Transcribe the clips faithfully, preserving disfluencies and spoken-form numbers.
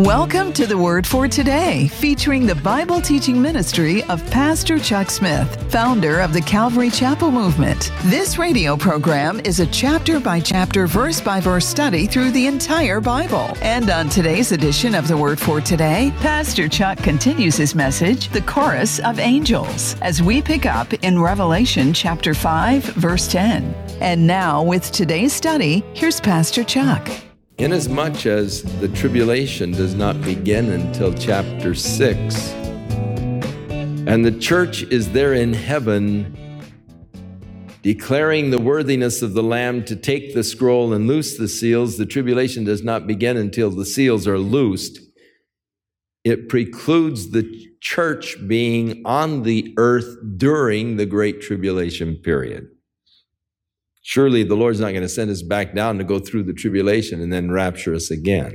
Welcome to the Word for Today, featuring the Bible teaching ministry of Pastor Chuck Smith, founder of the Calvary Chapel Movement. This radio program is a chapter-by-chapter, verse-by-verse study through the entire Bible. And on today's edition of the Word for Today, Pastor Chuck continues his message, The Chorus of Angels, as we pick up in Revelation chapter five, verse ten. And now, with today's study, here's Pastor Chuck. Inasmuch as the tribulation does not begin until chapter six, and the church is there in heaven declaring the worthiness of the Lamb to take the scroll and loose the seals, the tribulation does not begin until the seals are loosed. It precludes the church being on the earth during the Great Tribulation period. Surely the Lord's not going to send us back down to go through the tribulation and then rapture us again.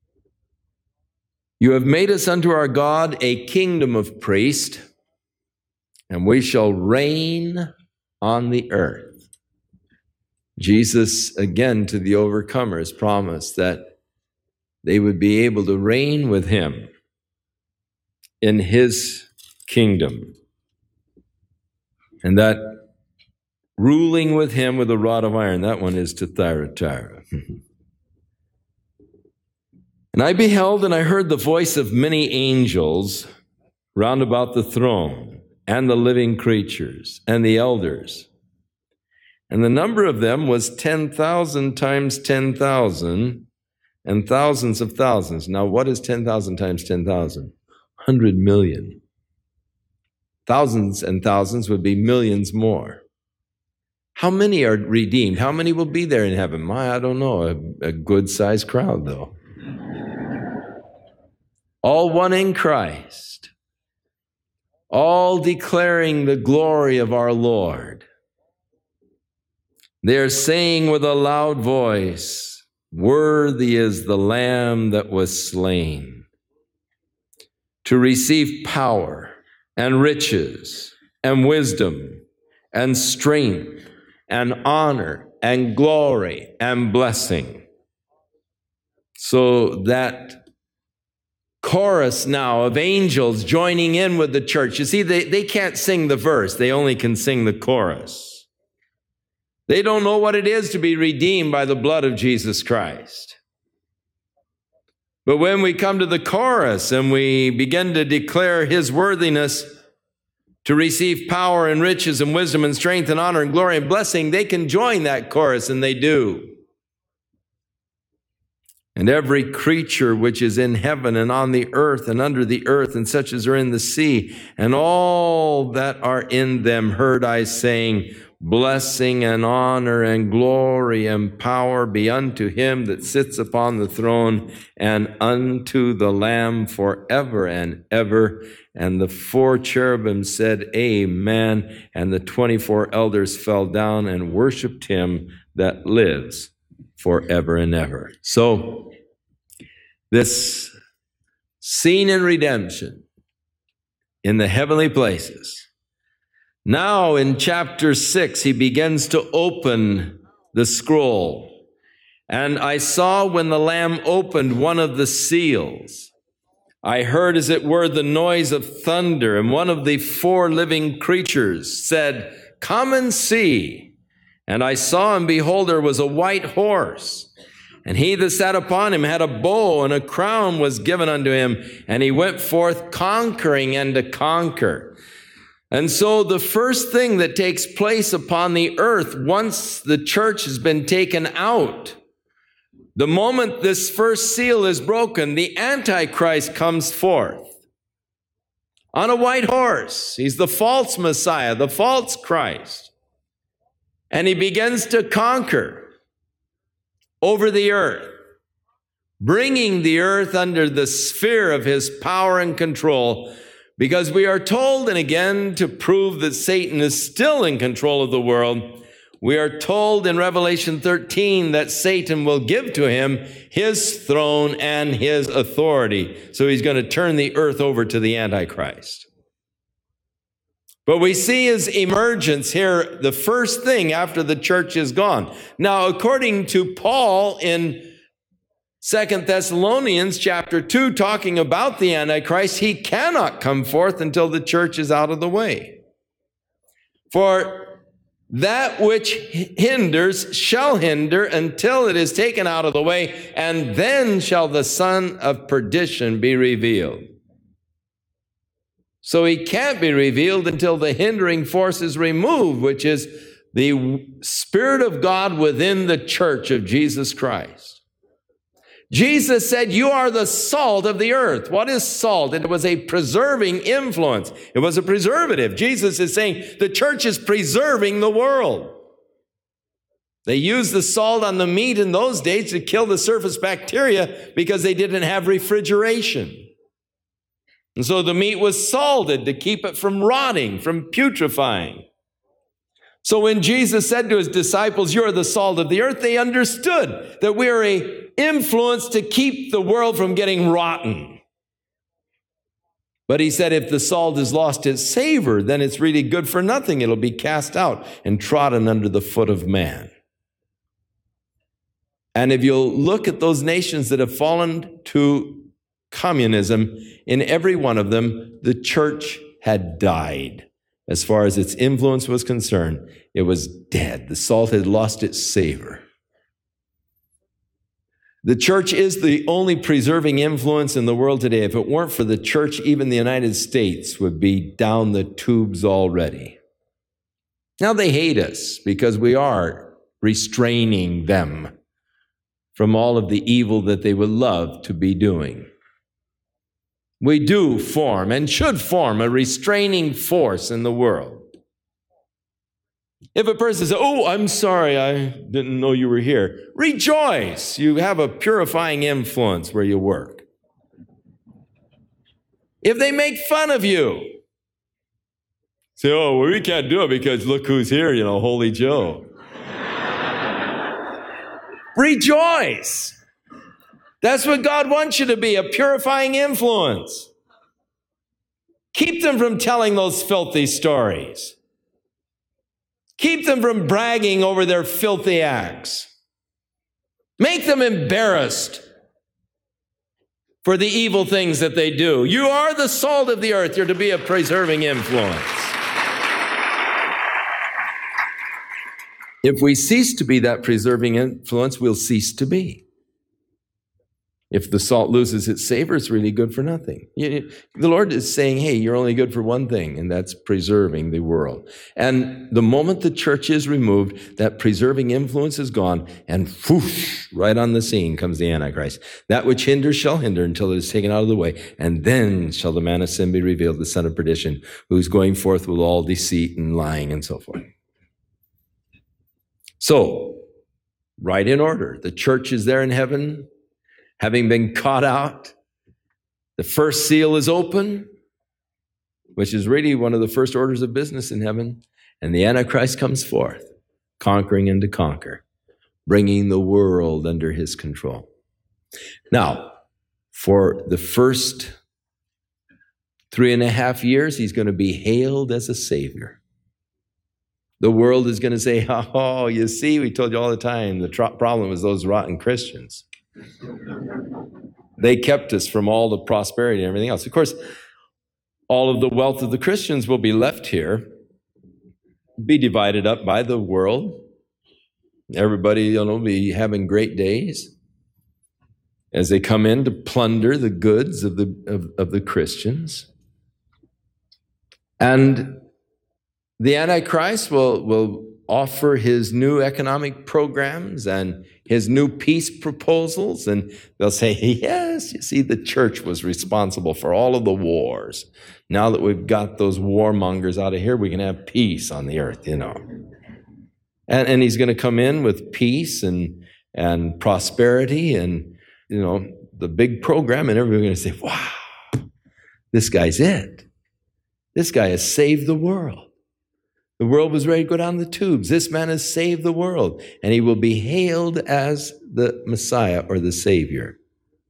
You have made us unto our God a kingdom of priests, and we shall reign on the earth. Jesus, again, to the overcomers, promised that they would be able to reign with him in his kingdom, and that ruling with him with a rod of iron. That one is to Thyatira. And I beheld and I heard the voice of many angels round about the throne, and the living creatures, and the elders. And the number of them was ten thousand times ten thousand, and thousands of thousands. Now, what is ten thousand times ten thousand? one hundred million. Thousands and thousands would be millions more. How many are redeemed? How many will be there in heaven? My, I don't know. A, a good-sized crowd, though. All one in Christ. All declaring the glory of our Lord. They are saying with a loud voice, "Worthy is the Lamb that was slain to receive power and riches and wisdom and strength and honor and glory and blessing." So that chorus now of angels joining in with the church. You see, they, they can't sing the verse. They only can sing the chorus. They don't know what it is to be redeemed by the blood of Jesus Christ. But when we come to the chorus and we begin to declare his worthiness to receive power and riches and wisdom and strength and honor and glory and blessing, they can join that chorus, and they do. And every creature which is in heaven and on the earth and under the earth and such as are in the sea, and all that are in them, heard I saying, "Blessing and honor and glory and power be unto him that sits upon the throne and unto the Lamb forever and ever." And the four cherubim said, "Amen." And the twenty-four elders fell down and worshiped him that lives forever and ever. So, this scene in redemption in the heavenly places. Now in chapter six, he begins to open the scroll. "And I saw when the Lamb opened one of the seals, I heard as it were the noise of thunder, and one of the four living creatures said, 'Come and see.' And I saw, and behold, there was a white horse, and he that sat upon him had a bow, and a crown was given unto him, and he went forth conquering and to conquer." And so the first thing that takes place upon the earth once the church has been taken out, the moment this first seal is broken, the Antichrist comes forth on a white horse. He's the false Messiah, the false Christ. And he begins to conquer over the earth, bringing the earth under the sphere of his power and control, because we are told, and again to prove that Satan is still in control of the world, we are told in Revelation thirteen that Satan will give to him his throne and his authority. So he's going to turn the earth over to the Antichrist. But we see his emergence here, the first thing after the church is gone. Now, according to Paul in Second Thessalonians chapter two, talking about the Antichrist, he cannot come forth until the church is out of the way. For that which hinders shall hinder until it is taken out of the way, and then shall the son of perdition be revealed. So he can't be revealed until the hindering force is removed, which is the Spirit of God within the church of Jesus Christ. Jesus said, you are the salt of the earth. What is salt? It was a preserving influence. It was a preservative. Jesus is saying the church is preserving the world. They used the salt on the meat in those days to kill the surface bacteria because they didn't have refrigeration. And so the meat was salted to keep it from rotting, from putrefying. So when Jesus said to his disciples, you are the salt of the earth, they understood that we are a influence to keep the world from getting rotten. But he said, if the salt has lost its savor, then it's really good for nothing. It'll be cast out and trodden under the foot of man. And if you'll look at those nations that have fallen to communism, in every one of them, the church had died. As far as its influence was concerned, it was dead. The salt had lost its savor. The church is the only preserving influence in the world today. If it weren't for the church, even the United States would be down the tubes already. Now they hate us because we are restraining them from all of the evil that they would love to be doing. We do form and should form a restraining force in the world. If a person says, oh, I'm sorry, I didn't know you were here, rejoice. You have a purifying influence where you work. If they make fun of you, say, oh, well, we can't do it because look who's here, you know, Holy Joe. Rejoice. That's what God wants you to be, a purifying influence. Keep them from telling those filthy stories. Keep them from bragging over their filthy acts. Make them embarrassed for the evil things that they do. You are the salt of the earth. You're to be a preserving influence. If we cease to be that preserving influence, we'll cease to be. If the salt loses its savor, it's really good for nothing. The Lord is saying, hey, you're only good for one thing, and that's preserving the world. And the moment the church is removed, that preserving influence is gone, and whoosh, right on the scene comes the Antichrist. That which hinders shall hinder until it is taken out of the way, and then shall the man of sin be revealed, the son of perdition, who's going forth with all deceit and lying and so forth. So, right in order, the church is there in heaven, having been caught out. The first seal is open, which is really one of the first orders of business in heaven. And the Antichrist comes forth, conquering and to conquer, bringing the world under his control. Now, for the first three and a half years, he's going to be hailed as a savior. The world is going to say, oh, you see, we told you all the time, the tr- problem was those rotten Christians. They kept us from all the prosperity and everything else. Of course, all of the wealth of the Christians will be left here, be divided up by the world. Everybody, you know, be having great days as they come in to plunder the goods of the of, of the Christians. And the Antichrist will, will offer his new economic programs and his new peace proposals, and they'll say, yes, you see, the church was responsible for all of the wars. Now that we've got those warmongers out of here, we can have peace on the earth, you know. And, and he's going to come in with peace and, and prosperity and, you know, the big program, and everybody's going to say, wow, this guy's it. This guy has saved the world. The world was ready to go down the tubes. This man has saved the world, and he will be hailed as the Messiah or the Savior.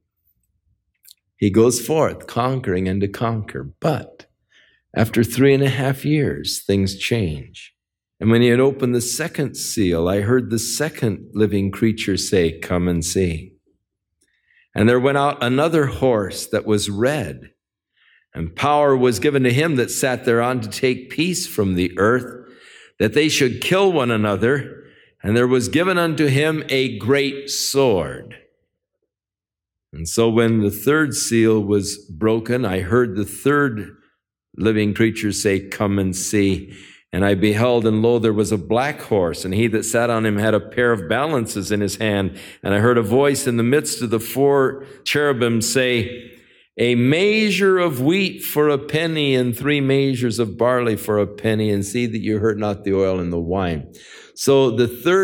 He goes forth conquering and to conquer. But after three and a half years, things change. And when he had opened the second seal, I heard the second living creature say, come and see. And there went out another horse that was red, and power was given to him that sat thereon to take peace from the earth, that they should kill one another. And there was given unto him a great sword. And so when the third seal was broken, I heard the third living creature say, "Come and see." And I beheld, and lo, there was a black horse, and he that sat on him had a pair of balances in his hand. And I heard a voice in the midst of the four cherubim say, "A measure of wheat for a penny, and three measures of barley for a penny, and see that you hurt not the oil and the wine." So the third